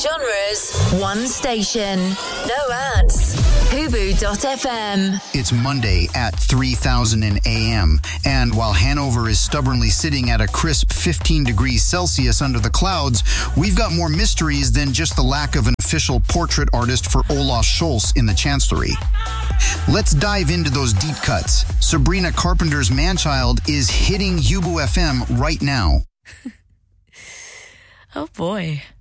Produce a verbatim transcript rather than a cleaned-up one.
genres, one station. No ads. Hubu dot f m. It's Monday at three thousand a m, and while Hanover is stubbornly sitting at a crisp fifteen degrees Celsius under the clouds, we've got more mysteries than just the lack of an official portrait artist for Olaf Scholz in the Chancellery. Let's dive into those deep cuts. Sabrina Carpenter's Manchild is hitting Hubu F M right now. Oh boy.